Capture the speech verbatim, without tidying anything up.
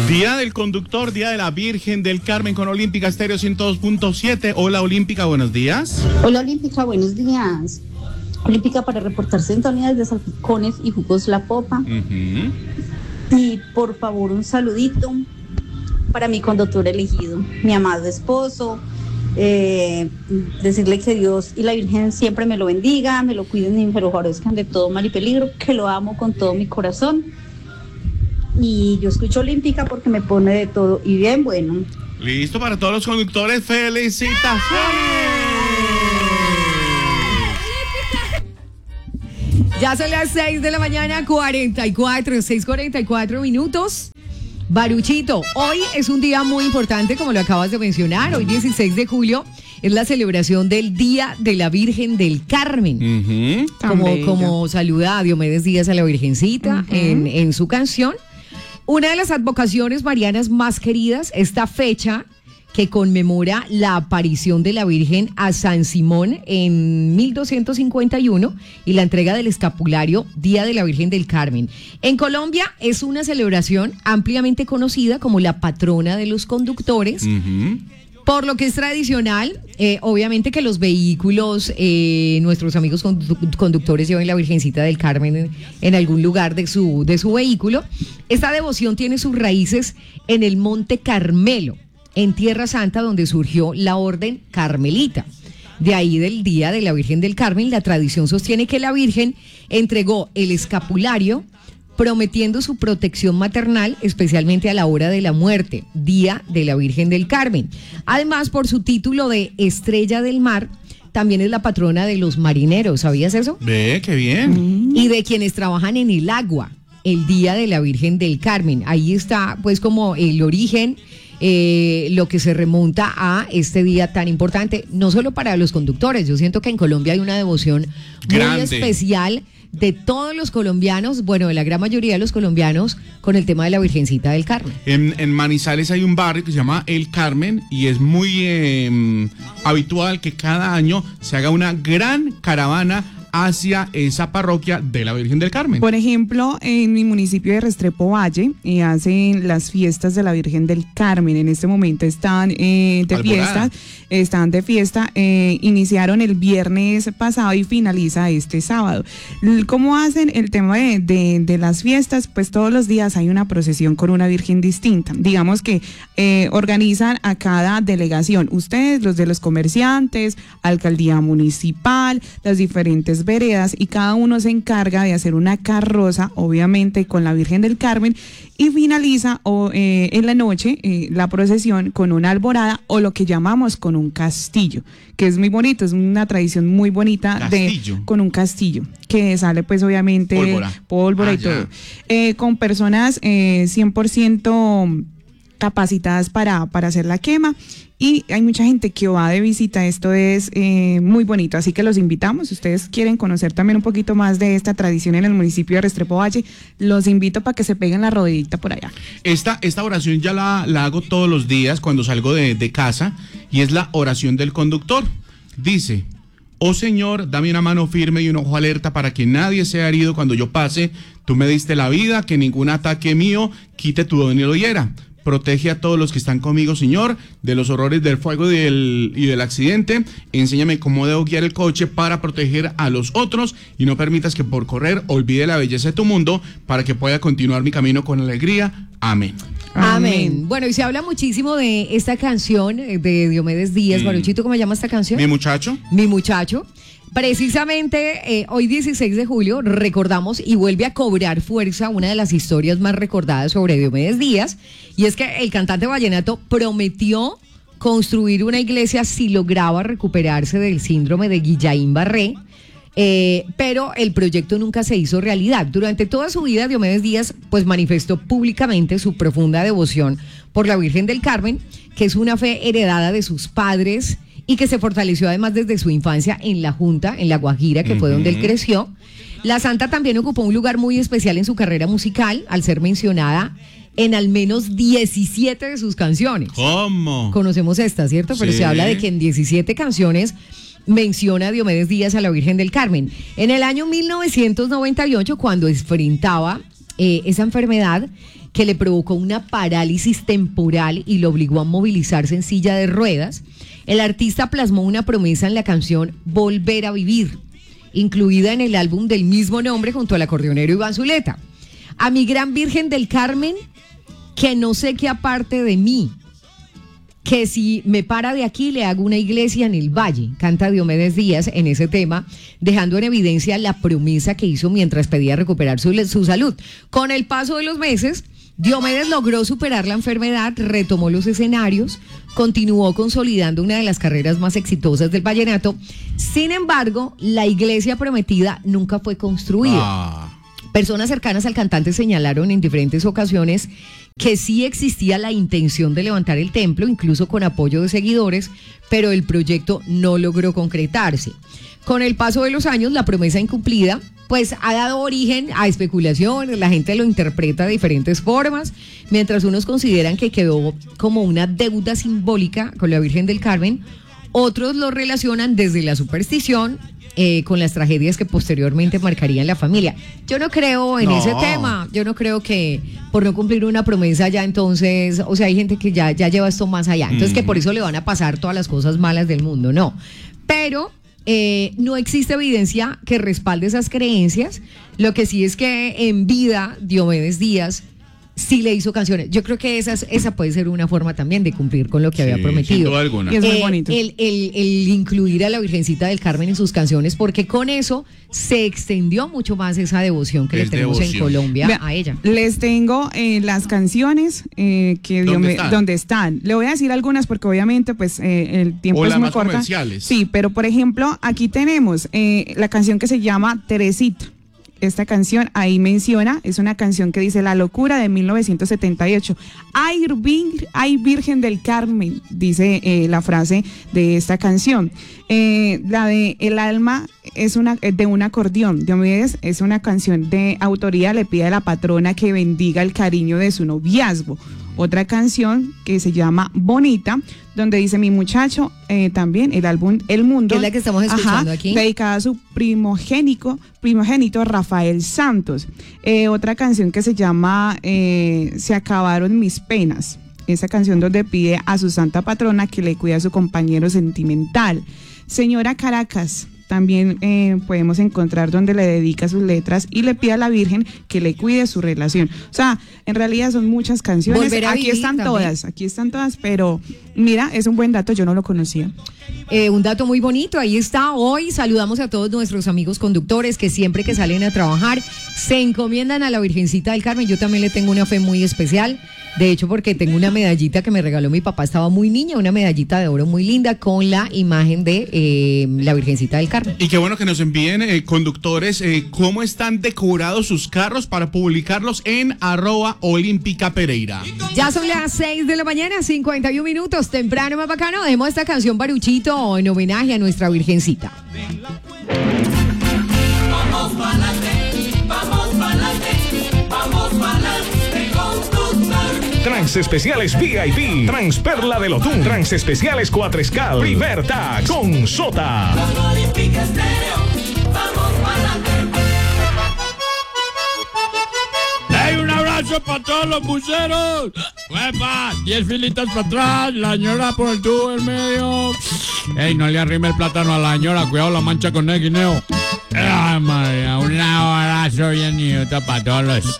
Día del Conductor, Día de la Virgen del Carmen con Olímpica Estéreo ciento dos punto siete. Hola Olímpica, buenos días. Hola Olímpica, buenos días. Olímpica para reportar sintonía desde Salpicones y Jugos La Popa. Uh-huh. Y por favor un saludito para mi conductor elegido, mi amado esposo. Eh, decirle que Dios y la Virgen siempre me lo bendiga, me lo cuiden y me lo favorezcan de todo mal y peligro, que lo amo con todo mi corazón. Y yo escucho Olímpica porque me pone de todo y bien bueno. Listo, para todos los conductores, felicitaciones. Ya son las seis de la mañana, cuarenta y cuatro, seis cuarenta y cuatro minutos. Baruchito, hoy es un día muy importante, como lo acabas de mencionar. Hoy dieciséis de julio es la celebración del Día de la Virgen del Carmen. Uh-huh. Como, como saluda a Diomedes Díaz a la Virgencita uh-huh. en, en su canción. Una de las advocaciones marianas más queridas, esta fecha que conmemora la aparición de la Virgen a San Simón en mil doscientos cincuenta y uno y la entrega del escapulario Día de la Virgen del Carmen. En Colombia es una celebración ampliamente conocida como la patrona de los conductores. Uh-huh. Por lo que es tradicional, eh, obviamente que los vehículos, eh, nuestros amigos condu- conductores lleven la Virgencita del Carmen en, en algún lugar de su, de su vehículo. Esta devoción tiene sus raíces en el Monte Carmelo, en Tierra Santa, donde surgió la orden carmelita. De ahí del Día de la Virgen del Carmen, la tradición sostiene que la Virgen entregó el escapulario prometiendo su protección maternal, especialmente a la hora de la muerte, Día de la Virgen del Carmen. Además, por su título de Estrella del Mar, también es la patrona de los marineros, ¿sabías eso? Ve, qué bien. Y de quienes trabajan en el agua, el Día de la Virgen del Carmen. Ahí está, pues, como el origen, eh, lo que se remonta a este día tan importante, no solo para los conductores. Yo siento que en Colombia hay una devoción muy Grande. especial de todos los colombianos, bueno, de la gran mayoría de los colombianos, con el tema de la Virgencita del Carmen. En, en Manizales hay un barrio que se llama El Carmen y es muy eh, habitual que cada año se haga una gran caravana hacia esa parroquia de la Virgen del Carmen. Por ejemplo, en mi municipio de Restrepo Valle eh, hacen las fiestas de la Virgen del Carmen. En este momento están eh, de fiesta, están de fiesta. Eh, iniciaron el viernes pasado y finaliza este sábado. ¿Cómo hacen el tema de, de, de las fiestas? Pues todos los días hay una procesión con una Virgen distinta. Digamos que eh, organizan a cada delegación. Ustedes, los de los comerciantes, alcaldía municipal, las diferentes veredas, y cada uno se encarga de hacer una carroza, obviamente con la Virgen del Carmen, y finaliza o, eh, en la noche eh, la procesión con una alborada o lo que llamamos con un castillo, que es muy bonito, es una tradición muy bonita castillo. de con un castillo, que sale pues obviamente pólvora, pólvora ah, y ya. todo, eh, con personas eh, cien por ciento capacitadas para, para hacer la quema. Y hay mucha gente que va de visita, esto es eh, muy bonito, así que los invitamos. Si ustedes quieren conocer también un poquito más de esta tradición en el municipio de Restrepo Valle, los invito para que se peguen la rodillita por allá. Esta, esta oración ya la, la hago todos los días cuando salgo de, de casa, y es la oración del conductor. Dice: oh Señor, dame una mano firme y un ojo alerta para que nadie sea herido cuando yo pase. Tú me diste la vida, que ningún ataque mío quite tu don y lo hiera. Protege a todos los que están conmigo, Señor, de los horrores del fuego y del, y del accidente. Enséñame cómo debo guiar el coche para proteger a los otros, y no permitas que por correr olvide la belleza de tu mundo, para que pueda continuar mi camino con alegría. Amén. Amén. Amén. Bueno, y se habla muchísimo de esta canción de Diomedes Díaz. Mm. Baruchito, ¿cómo se llama esta canción? Mi muchacho. Mi muchacho. Precisamente eh, hoy dieciséis de julio recordamos y vuelve a cobrar fuerza una de las historias más recordadas sobre Diomedes Díaz, y es que el cantante vallenato prometió construir una iglesia si lograba recuperarse del síndrome de Guillain-Barré, eh, pero el proyecto nunca se hizo realidad. Durante toda su vida, Diomedes Díaz pues manifestó públicamente su profunda devoción por la Virgen del Carmen, que es una fe heredada de sus padres y que se fortaleció además desde su infancia en La Junta, en La Guajira, que uh-huh. fue donde él creció. La santa también ocupó un lugar muy especial en su carrera musical, al ser mencionada en al menos diecisiete de sus canciones. ¿Cómo? Conocemos esta, ¿cierto? Pero sí. Se habla de que en diecisiete canciones menciona a Diomedes Díaz a la Virgen del Carmen. En el año mil novecientos noventa y ocho, cuando enfrentaba eh, esa enfermedad, que le provocó una parálisis temporal y lo obligó a movilizarse en silla de ruedas, el artista plasmó una promesa en la canción Volver a Vivir, incluida en el álbum del mismo nombre junto al acordeonero Iván Zuleta. A mi gran Virgen del Carmen, que no sé qué aparte de mí, que si me para de aquí le hago una iglesia en el valle, canta Diomedes Díaz en ese tema, dejando en evidencia la promesa que hizo mientras pedía recuperar su, su salud. Con el paso de los meses, Diomedes logró superar la enfermedad, retomó los escenarios, continuó consolidando una de las carreras más exitosas del vallenato. Sin embargo, la iglesia prometida nunca fue construida. Ah. Personas cercanas al cantante señalaron en diferentes ocasiones que sí existía la intención de levantar el templo, incluso con apoyo de seguidores, pero el proyecto no logró concretarse. Con el paso de los años, la promesa incumplida pues ha dado origen a especulaciones, la gente lo interpreta de diferentes formas, mientras unos consideran que quedó como una deuda simbólica con la Virgen del Carmen, otros lo relacionan desde la superstición eh, con las tragedias que posteriormente marcarían la familia. Yo no creo en no. ese tema, yo no creo que por no cumplir una promesa ya entonces, o sea, hay gente que ya, ya lleva esto más allá, entonces mm. que por eso le van a pasar todas las cosas malas del mundo, no, pero... Eh, no existe evidencia que respalde esas creencias. Lo que sí es que en vida Diomedes Díaz sí le hizo canciones. Yo creo que esa, esa puede ser una forma también de cumplir con lo que sí, había prometido. Sin duda alguna. Y es muy bonito. Eh, el, el, el incluir a la Virgencita del Carmen en sus canciones, porque con eso se extendió mucho más esa devoción que es le tenemos devoción. en Colombia Vea, a ella. Les tengo eh, las canciones eh, que ¿Dónde, Diome, están? ¿Dónde están? Le voy a decir algunas porque obviamente pues eh, el tiempo o es las muy más corto. Comerciales. Sí, pero por ejemplo, aquí tenemos eh, la canción que se llama Teresita. Esta canción ahí menciona, es una canción que dice La Locura de mil novecientos setenta y ocho. Ay, vir, ay Virgen del Carmen, dice eh, la frase de esta canción. Eh, la de El alma es una de un acordeón. Diomedes es una canción de autoría, le pide a la patrona que bendiga el cariño de su noviazgo. Otra canción que se llama Bonita, donde dice mi muchacho, eh, también el álbum El Mundo. Que es la que estamos escuchando ajá, aquí. Dedicada a su primogénico, primogénito Rafael Santos. Eh, otra canción que se llama eh, Se acabaron mis penas. Esa canción donde pide a su santa patrona que le cuide a su compañero sentimental. Señora Caracas, también eh, podemos encontrar donde le dedica sus letras y le pide a la Virgen que le cuide su relación. O sea, en realidad son muchas canciones. Aquí vivir, están también. todas, aquí están todas, pero mira, es un buen dato, yo no lo conocía. Eh, un dato muy bonito, ahí está. Hoy saludamos a todos nuestros amigos conductores que siempre que salen a trabajar se encomiendan a la Virgencita del Carmen. Yo también le tengo una fe muy especial. De hecho, porque tengo una medallita que me regaló mi papá, estaba muy niña, una medallita de oro muy linda con la imagen de eh, la Virgencita del Carmen. Y qué bueno que nos envíen eh, conductores eh, cómo están decorados sus carros para publicarlos en arroba Olímpica Pereira. Ya son las seis de la mañana, cincuenta y un minutos, temprano más bacano. Dejemos esta canción Baruchito en homenaje a nuestra Virgencita. Vamos pa'lante, vamos pa'lante, vamos pa'lante. Transespeciales V I P, Transperla de Lotún, Transespeciales Cuatrescal, Libertad con Sota. ¡Hey, un abrazo para todos los buceros! ¡Huepa! Diez filitas para atrás, la señora por el tubo en medio. ¡Ey, no le arrime el plátano a la señora! Cuidado la mancha con el guineo. ¡Ay, María! Un abrazo bien niuto para todos los